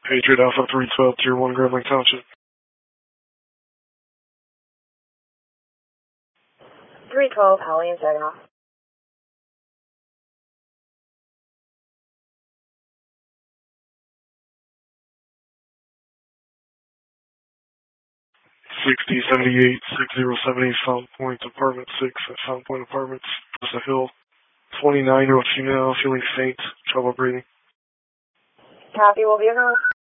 Patriot Alpha 312, Tier 1, Grand Lake Township. 312, Holly and Saginaw. $6078-6070 Fountain Point Apartment 6 at Fountain Point Apartments, Costa Hill. 29-year-old female, feeling faint, trouble breathing. Copy, will be around.